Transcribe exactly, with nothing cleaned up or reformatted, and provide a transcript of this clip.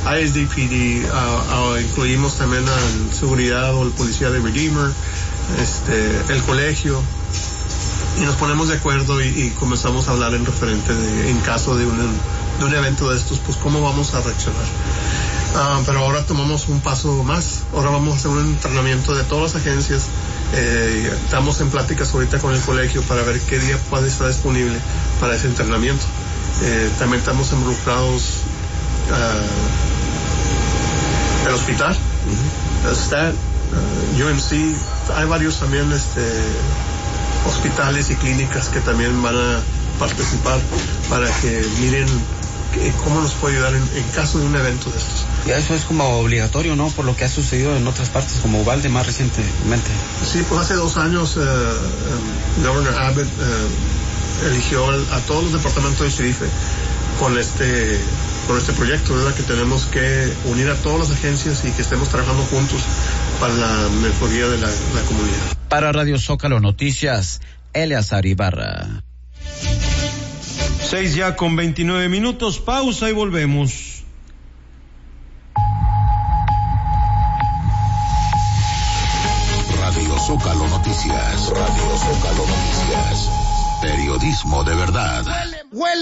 I S D P D, uh, uh, incluimos también a seguridad o el policía de Redeemer, este, el colegio, y nos ponemos de acuerdo y, y comenzamos a hablar en referente de, en caso de un, de un evento de estos, pues cómo vamos a reaccionar. Uh, pero ahora tomamos un paso más, ahora vamos a hacer un entrenamiento de todas las agencias. Eh, estamos en pláticas ahorita con el colegio para ver qué día puede estar disponible para ese entrenamiento. Eh, también estamos involucrados uh, el hospital, uh-huh. el STAT, uh, U M C, hay varios también este, hospitales y clínicas que también van a participar para que miren cómo nos puede ayudar en, en caso de un evento de estos. Y eso es como obligatorio, ¿no? Por lo que ha sucedido en otras partes, como Uvalde más recientemente. Sí, pues hace dos años, uh, um, Governor Abbott uh, eligió a todos los departamentos de Sherife con este, con este proyecto, ¿verdad? Que tenemos que unir a todas las agencias y que estemos trabajando juntos para la mejoría de la, la comunidad. Para Radio Zócalo Noticias, Eleazar Ibarra. Seis ya con veintinueve minutos, pausa y volvemos. Radio Zócalo Noticias, Radio Zócalo Noticias, periodismo de verdad. Huele, huele.